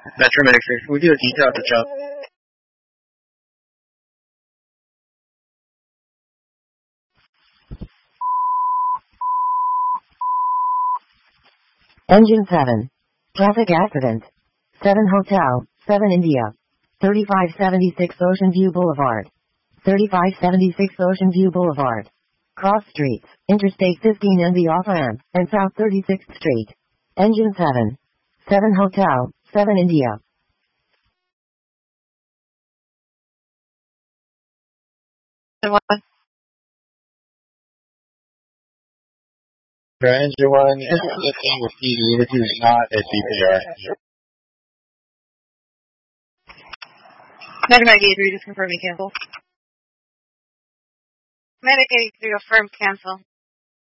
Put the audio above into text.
Metro Medic 6, we do a detail at the jump. Engine 7. Traffic accident. 7 Hotel, 7 India. 3576 Ocean View Boulevard. 3576 Ocean View Boulevard. Cross streets, Interstate 15 and the off-ramp, and South 36th Street. Engine 7. 7 Hotel, 7 India. For engine 1, is lifting with PD, this is not a CPR. Medic 83, just confirming cancel. Medic 83, affirm cancel.